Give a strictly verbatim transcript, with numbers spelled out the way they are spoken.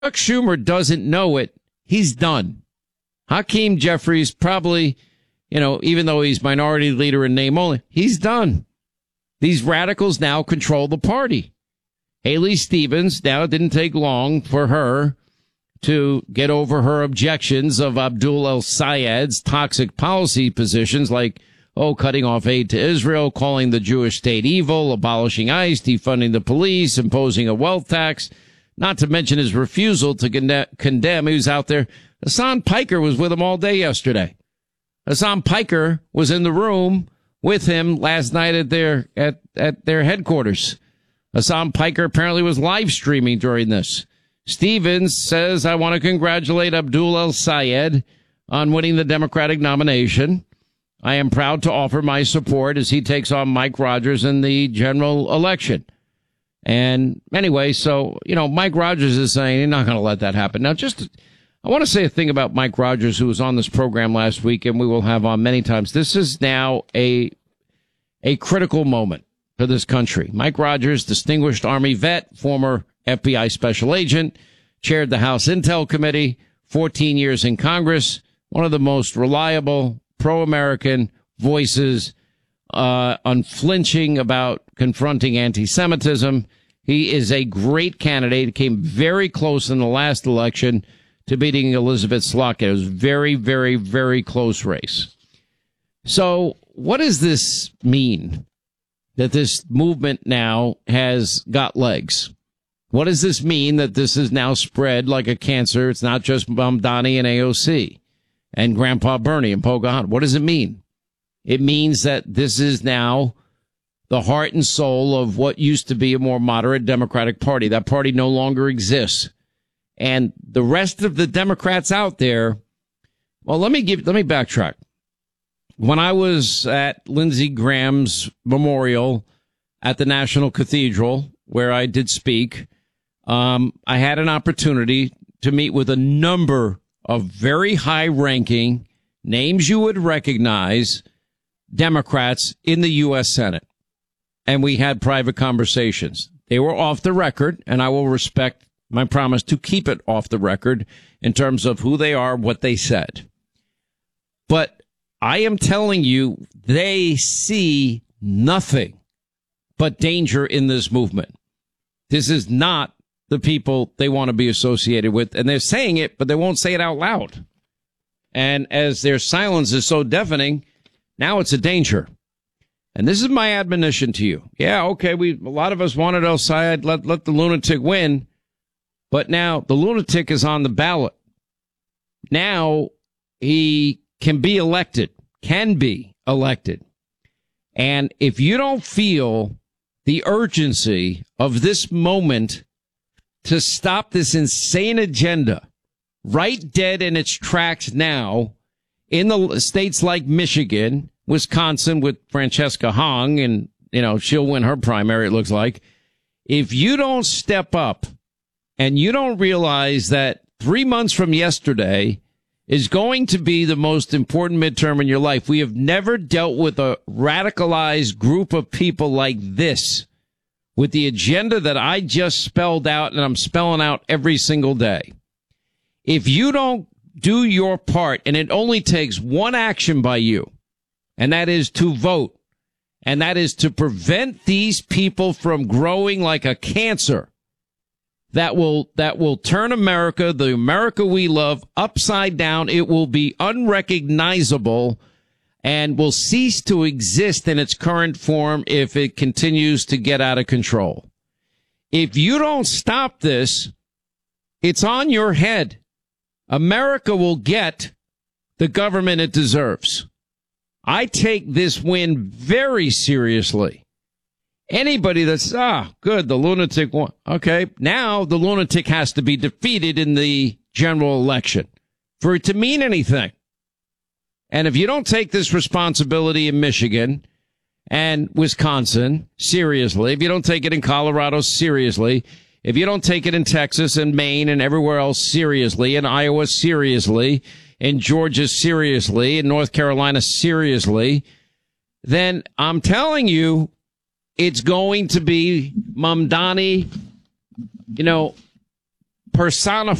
Chuck Schumer doesn't know it. He's done. Hakeem Jeffries probably, you know, even though he's minority leader in name only, he's done. These radicals now control the party. Haley Stevens, now it didn't take long for her to get over her objections of Abdul El-Sayed's toxic policy positions like, oh, cutting off aid to Israel, calling the Jewish state evil, abolishing ICE, defunding the police, imposing a wealth tax, not to mention his refusal to conde- condemn. He was out there. Hassan Piker was with him all day yesterday. Hassan Piker was in the room with him last night at their at, at their headquarters. Hassan Piker apparently was live streaming during this. Stevens says, I want to congratulate Abdul El-Sayed on winning the Democratic nomination. I am proud to offer my support as he takes on Mike Rogers in the general election. And anyway, so, you know, Mike Rogers is saying he's not going to let that happen. Now, just, I want to say a thing about Mike Rogers, who was on this program last week, and we will have on many times. This is now a, a critical moment for this country. Mike Rogers, distinguished Army vet, former F B I special agent, chaired the House Intel Committee, fourteen years in Congress, one of the most reliable, pro-American voices, uh, unflinching about confronting anti-Semitism. He is a great candidate. He came very close in the last election to beating Elizabeth Slotkin. It was very, very, very close race. So what does this mean, that this movement now has got legs? What does this mean that this is now spread like a cancer? It's not just Mamdani and A O C and Grandpa Bernie and Pocahontas. What does it mean? It means that this is now the heart and soul of what used to be a more moderate Democratic Party. That party no longer exists. And the rest of the Democrats out there, well, let me give, let me backtrack. When I was at Lindsey Graham's memorial at the National Cathedral, where I did speak, um, I had an opportunity to meet with a number of very high-ranking, names you would recognize, Democrats in the U S Senate. And we had private conversations. They were off the record, and I will respect my promise to keep it off the record in terms of who they are, what they said. But I am telling you, they see nothing but danger in this movement. This is not the people they want to be associated with. And they're saying it, but they won't say it out loud. And as their silence is so deafening, now it's a danger. And this is my admonition to you. Yeah, okay, we a lot of us wanted El-Sayed, let, let the lunatic win. But now the lunatic is on the ballot. Now he can be elected, can be elected. And if you don't feel the urgency of this moment to stop this insane agenda right dead in its tracks now in the states like Michigan, Wisconsin with Francesca Hong, and, you know, she'll win her primary, it looks like. If you don't step up and you don't realize that three months from yesterday is going to be the most important midterm in your life, we have never dealt with a radicalized group of people like this with the agenda that I just spelled out and I'm spelling out every single day. If you don't do your part, and it only takes one action by you, and that is to vote, and that is to prevent these people from growing like a cancer that will that will turn America, the America we love, upside down. It will be unrecognizable and will cease to exist in its current form if it continues to get out of control. If you don't stop this, it's on your head. America will get the government it deserves. I take this win very seriously. Anybody that's, ah, good, the lunatic won. Okay, now the lunatic has to be defeated in the general election for it to mean anything. And if you don't take this responsibility in Michigan and Wisconsin seriously, if you don't take it in Colorado seriously, if you don't take it in Texas and Maine and everywhere else seriously, in Iowa seriously, in Georgia seriously, in North Carolina seriously, then I'm telling you, it's going to be Mamdani, you know, personified